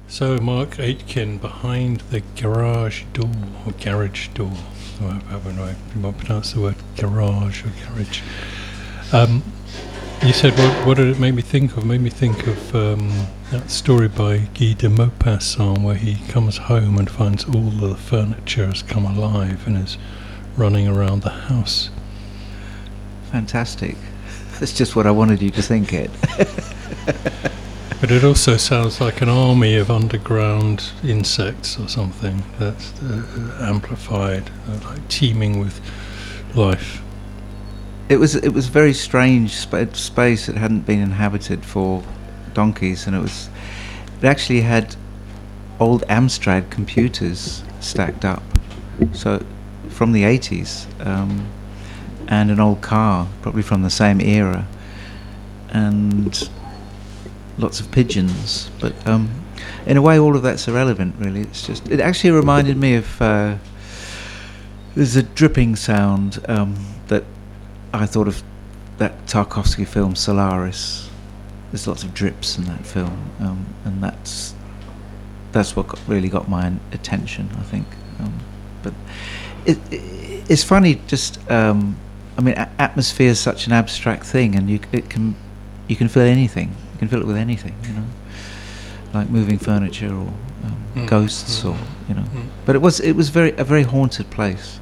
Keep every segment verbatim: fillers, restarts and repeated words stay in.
So Mark Aitken behind the garage door, or garage door, or however I might pronounce the word garage or garage. Um, you said, what, what did it make me think of? It made me think of um, that story by Guy de Maupassant where he comes home and finds all of the furniture has come alive and is running around the house. Fantastic. That's just what I wanted you to think it. But it also sounds like an army of underground insects or something that's uh, amplified, uh, like teeming with life. It was it was very strange sp- space. It hadn't been inhabited for donkeys, and it was it actually had old Amstrad computers stacked up, so from the eighties, um, and an old car, probably from the same era, and lots of pigeons, but um, in a way all of that's irrelevant really. It's just, it actually reminded me of uh, there's a dripping sound um, that I thought of that Tarkovsky film Solaris. There's lots of drips in that film, um, and that's that's what got, really got my attention, I think. Um, but it, it, it's funny, just um, I mean, a- atmosphere is such an abstract thing, and you it can you can feel anything. You can fill it with anything, you know, like moving furniture or um, mm. ghosts, mm. or you know. Mm. But it was it was very a very haunted place.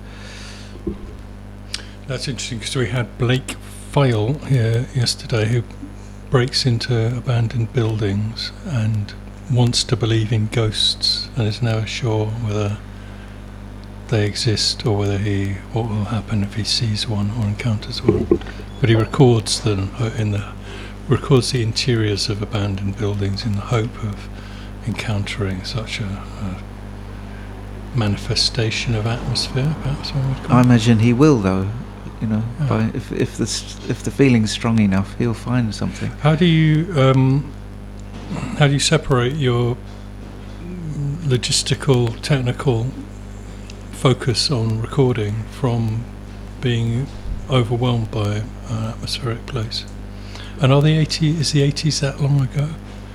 That's interesting because we had Blake File here yesterday, who breaks into abandoned buildings and wants to believe in ghosts, and is now sure whether they exist or whether he what will happen if he sees one or encounters one. But he records them in the. records the interiors of abandoned buildings in the hope of encountering such a, a manifestation of atmosphere, perhaps one would call I it. imagine he will, though. You know, Yeah. by if if the if the feeling's strong enough, he'll find something. How do you um, how do you separate your logistical, technical focus on recording from being overwhelmed by an atmospheric place? And are the eighties, is the eighties that long ago?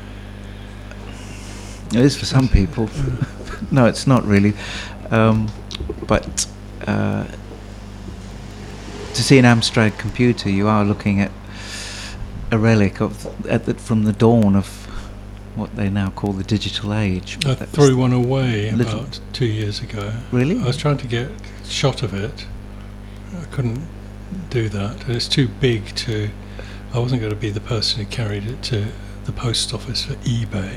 It is for some people. No, it's not really. Um, but uh, to see an Amstrad computer, you are looking at a relic of at the, from the dawn of what they now call the digital age. I That threw was one away little- about two years ago. Really? I was trying to get a shot of it. I couldn't do that. It's too big to... I wasn't going to be the person who carried it to the post office for eBay.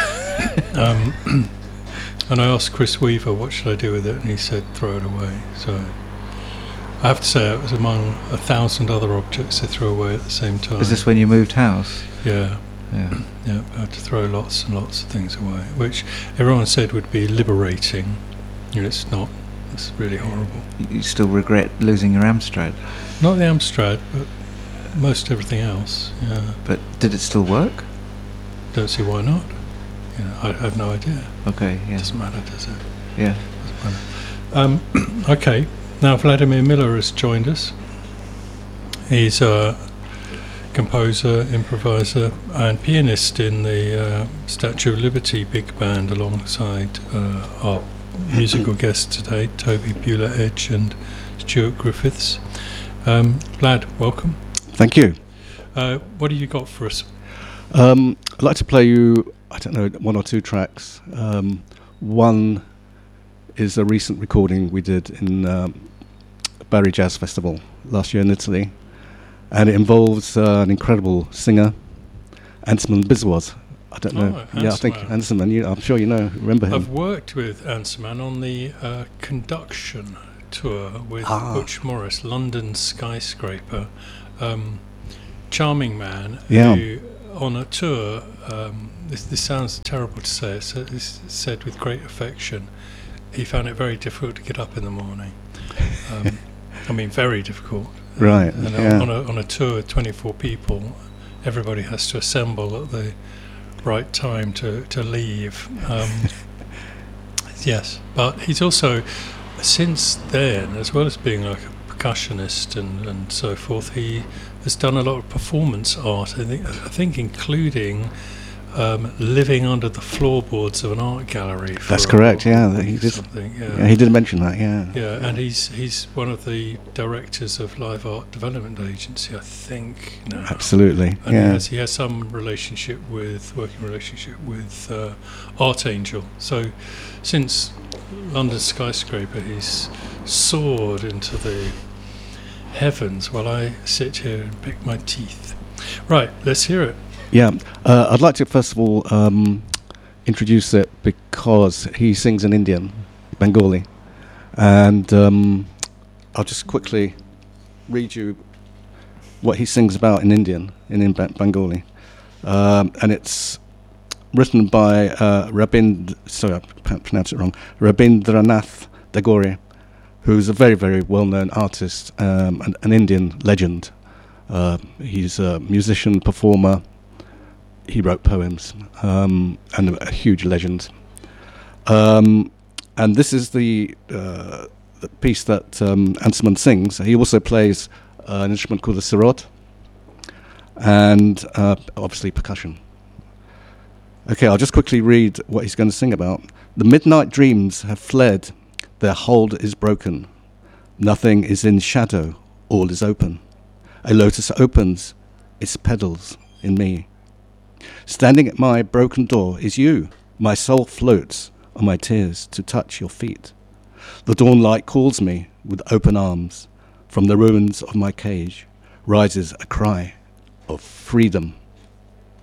um, and I asked Chris Weaver, what should I do with it? And he said, throw it away. So I have to say it was among a thousand other objects I threw away at the same time. Was this when you moved house? Yeah. Yeah. Yeah, I had to throw lots and lots of things away, which everyone said would be liberating. And it's not. It's really horrible. You still regret losing your Amstrad? Not the Amstrad, but most everything else. Yeah. But did it still work? Don't see why not. You know, I have no idea. Okay, yeah. Doesn't matter, does it? Yeah. Doesn't matter. Um, okay, now Vladimir Miller has joined us. He's a composer, improviser, and pianist in the uh, Statue of Liberty big band, alongside uh, our musical guests today, Toby Beulah-Edge and Stuart Griffiths. Um, Vlad, welcome. Thank you. Uh, what have you got for us? Um, I'd like to play you, I don't know, one or two tracks. Um, one is a recent recording we did in um, Bari Jazz Festival last year in Italy, and it involves uh, an incredible singer, Anselm Biswas. I don't know. Oh, yeah, I think Anselm, you, I'm sure you know, remember him. I've worked with Anselm on the uh, Conduction tour with Ah. Butch Morris, London Skyscraper. Um, charming man Yeah. who, on a tour, um, this, this sounds terrible to say, it's, it's said with great affection, he found it very difficult to get up in the morning. Um, I mean, very difficult. Right, And yeah. on, a, on a tour with twenty-four people, everybody has to assemble at the right time to, to leave. Um, yes, but he's also, since then, as well as being like a percussionist and, and so forth, he has done a lot of performance art, I think, I think including um, living under the floorboards of an art gallery. For That's a correct. while, Yeah, he did. something, Yeah. yeah. he did mention that. Yeah. Yeah, and he's he's one of the directors of Live Art Development Agency, I think. Now. Absolutely. And yeah. he has he has some relationship with working relationship with uh, Art Angel. So since London Skyscraper, he's soared into the heavens while I sit here and pick my teeth. Right, let's hear it. Yeah, uh, I'd like to first of all um, introduce it because he sings in Indian, Bengali, and um, I'll just quickly read you what he sings about in Indian, in, in ba- Bengali, um, and it's written by uh, Rabind. Sorry, I p- pronounced it wrong. Rabindranath Tagore, who's a very, very well-known artist, um, an, an Indian legend. Uh, he's a musician, performer. He wrote poems, um, and a, a huge legend. Um, and this is the, uh, the piece that um, Ansuman sings. He also plays uh, an instrument called the sirot, and uh, obviously percussion. Okay, I'll just quickly read what he's going to sing about. The midnight dreams have fled, their hold is broken. Nothing is in shadow, all is open. A lotus opens its petals in me. Standing at my broken door is you. My soul floats on my tears to touch your feet. The dawn light calls me with open arms. From the ruins of my cage rises a cry of freedom.